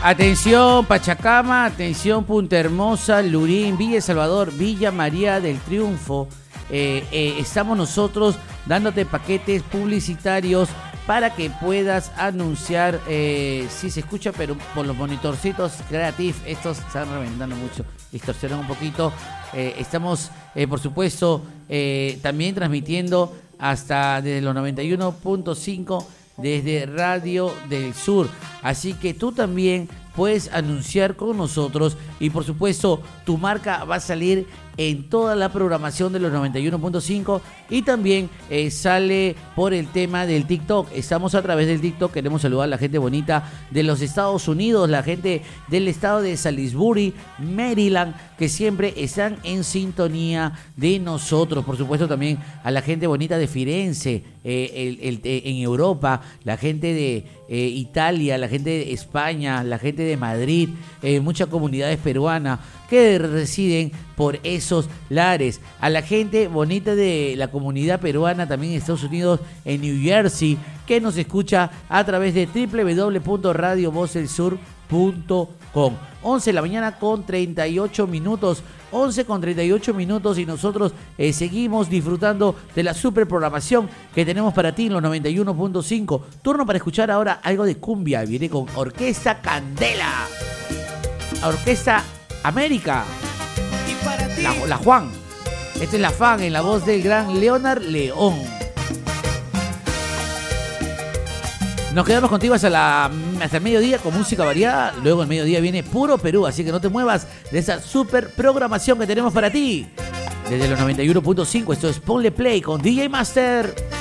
Atención Pachacama, atención Punta Hermosa, Lurín, Villa El Salvador, Villa María del Triunfo. Estamos nosotros dándote paquetes publicitarios para que puedas anunciar. Sí se escucha, pero por los monitorcitos Creative, estos se están reventando mucho, distorsionan un poquito. Estamos, por supuesto, también transmitiendo hasta desde los 91.5 desde Radio del Sur. Así que tú también puedes anunciar con nosotros y por supuesto tu marca va a salir en toda la programación de los 91.5 y también sale por el tema del TikTok. Estamos a través del TikTok, queremos saludar a la gente bonita de los Estados Unidos, la gente del estado de Salisbury, Maryland, que siempre están en sintonía de nosotros. Por supuesto también a la gente bonita de Firenze, en Europa, la gente de Italia, la gente de España, la gente de Madrid, muchas comunidades peruanas que residen por esos lares. A la gente bonita de la comunidad peruana también en Estados Unidos, en New Jersey, que nos escucha a través de www.radiovozelsur.com. 11 de la mañana con 38 minutos. 11 con 38 minutos y nosotros seguimos disfrutando de la super programación que tenemos para ti en los 91.5. Turno para escuchar ahora algo de cumbia. Viene con Orquesta Candela, Orquesta América, la Juan. Esta es la fan en la voz del gran Leonard León. Nos quedamos contigo hasta el mediodía con música variada. Luego el mediodía viene puro Perú, así que no te muevas de esa super programación que tenemos para ti. Desde los 91.5, esto es Ponle Play con DJ Master.